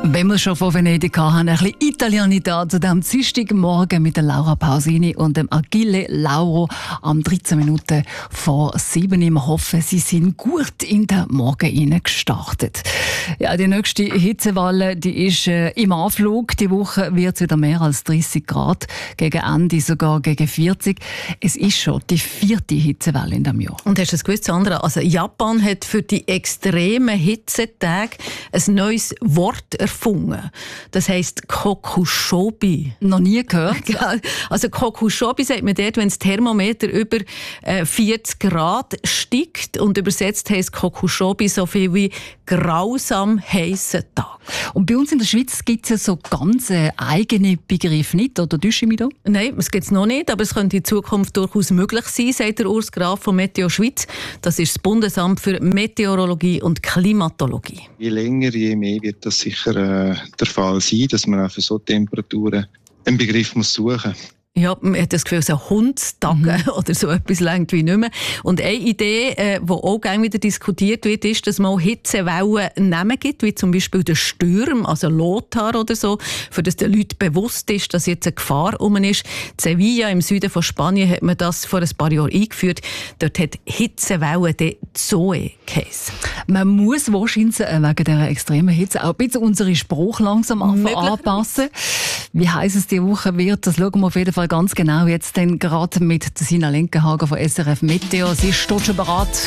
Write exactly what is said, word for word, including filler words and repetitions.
Wenn wir schon von Venedig haben, ein bisschen Italianität zu diesem Dienstagmorgen mit der Laura Pausini und dem Achille Lauro am dreizehn Minuten vor sieben. Wir hoffen, Sie sind gut in den Morgen gestartet. Ja, die nächste Hitzewelle, die ist äh, im Anflug. Die Woche wird es wieder mehr als dreißig Grad, gegen Ende sogar gegen vierzig. Es ist schon die vierte Hitzewelle in diesem Jahr. Und hast du es gewusst, Sandra? Also Japan hat für die extremen Hitzetage ein neues Wort erfunden. Das heisst Kokushobi. Noch nie gehört. Also Kokushobi sagt man dort, wenn das Thermometer über äh, vierzig Grad steigt, und übersetzt heisst Kokushobi so viel wie grausam heissen Tag. Und bei uns in der Schweiz gibt es ja so ganz äh, eigene Begriffe nicht, oder täusche ich mich da? Nein, das gibt es noch nicht, aber es könnte in Zukunft durchaus möglich sein, sagt der Urs Graf von Meteo Schweiz. Das ist das Bundesamt für Meteorologie und Klimatologie. Je länger, je mehr wird das sicher äh, der Fall sein, dass man auch für so Temperaturen einen Begriff muss suchen muss. Ja, man hat das Gefühl, so Hundstage mhm. oder so etwas längt wie nicht mehr. Und eine Idee, äh, die auch gerne wieder diskutiert wird, ist, dass man auch Hitzewellen Namen gibt, wie zum Beispiel der Sturm, also Lothar oder so, für das den Leuten bewusst ist, dass jetzt eine Gefahr um ist. In Sevilla im Süden von Spanien hat man das vor ein paar Jahren eingeführt. Dort hat Hitzewellen die Zoe geheissen. Man muss wahrscheinlich wegen dieser extremen Hitze auch ein bisschen unsere Spruch langsam anpassen. Wie heiß es diese Woche wird, das schauen wir auf jeden Fall ganz genau jetzt dann gerade mit Sina Lenkenhagen von S R F Meteo. Sie ist dort schon bereit.